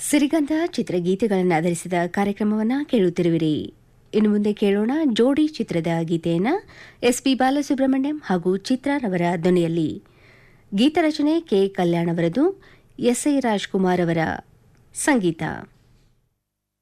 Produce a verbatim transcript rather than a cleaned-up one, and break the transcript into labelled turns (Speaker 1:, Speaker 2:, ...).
Speaker 1: ಸಿರಿಗಂಧ ಚಿತ್ರಗೀತೆಗಳನ್ನು ಆಧರಿಸಿದ ಕಾರ್ಯಕ್ರಮವನ್ನು ಕೇಳುತ್ತಿರುವಿರಿ. ಇನ್ನು ಮುಂದೆ ಕೇಳೋಣ ಜೋಡಿ ಚಿತ್ರದ ಗೀತೆಯನ್ನು ಎಸ್ ಪಿ ಬಾಲಸುಬ್ರಹ್ಮಣ್ಯಂ ಹಾಗೂ ಚಿತ್ರಾರವರ ಧ್ವನಿಯಲ್ಲಿ. ಗೀತರಚನೆ ಕೆ ಕಲ್ಯಾಣ್ ಅವರದು, ಎಸ್ ಐ ರಾಜ್ಕುಮಾರ್ ಅವರ ಸಂಗೀತ.